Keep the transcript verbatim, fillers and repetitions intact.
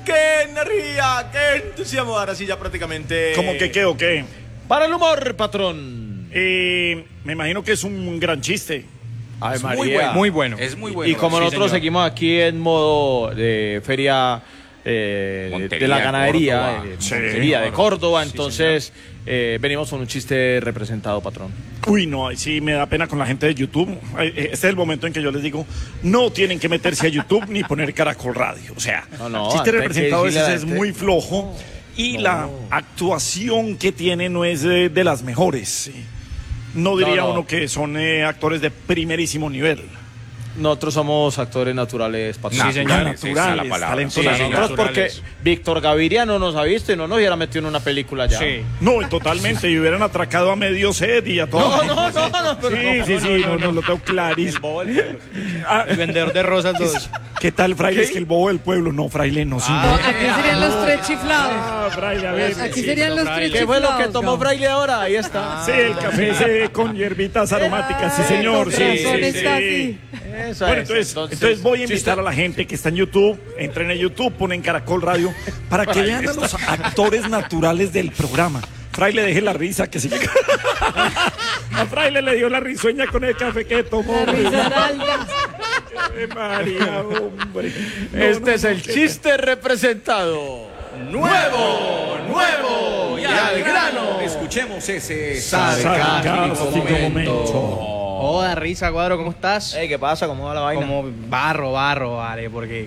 ¡Qué energía! ¡Qué entusiasmo! Ahora sí, ya prácticamente. ¿Cómo que qué o qué? Para el humor, patrón. Eh, me imagino que es un gran chiste. Ay, Es María. muy bueno. Muy bueno. Es muy bueno. Y como Sí, nosotros señor. seguimos aquí en modo de feria eh, Montería, de la ganadería, Córdoba. eh, Sí. Montería de Córdoba, Sí, entonces eh, venimos con un chiste representado, patrón. Uy, no, ahí sí me da pena con la gente de YouTube. Ay, eh, Este es el momento en que yo les digo, no tienen que meterse a YouTube ni poner Caracol Radio. O sea, No, no, el chiste antes hay que representado a decirle a veces la es gente- muy flojo y No. la actuación que tiene no es eh, de las mejores. sí. No diría No, no. uno que son eh, actores de primerísimo nivel. Nosotros somos actores naturales, patrón. Sí, señor. Naturales, esa es la Naturales, palabra. talentosos. Sí, Nosotros naturales. porque Víctor Gaviria no nos ha visto y no nos hubiera metido en una película ya. Sí. No, totalmente. Y hubieran atracado a medio set y a todo. No, no, no, no, pero Sí, no, sí, no, sí, no, no, no, no, lo tengo clarísimo. Ah, El vendedor de rosas dos. ¿Qué tal, fraile? Es que el bobo del pueblo. No, fraile, no, sí. No, aquí serían los tres chiflados. Ah, fraile, a ver. Aquí sí. serían los tres ¿Qué fue lo chiflados. que tomó Gabo. Fraile ahora? Ahí está. Sí, el café ese con hierbitas aromáticas, sí, señor. Con Sí, razón sí, está sí. así. Esa Bueno, es. entonces, entonces voy a invitar a la gente que está en YouTube, entren en YouTube, ponen Caracol Radio, para que vean a los actores naturales del programa. Fraile, deje la risa, que sí. A Fraile le dio la risueña con el café que tomó. La risaralda. Ave María, hombre. No, Este no, es no, el qué chiste representado. Nuevo, nuevo y al grano. Escuchemos ese sarcástico sarcástico momento. momento. Hola, risa, cuadro, ¿cómo estás? Ey, ¿qué pasa? ¿Cómo va la vaina? Como barro, barro, vale, porque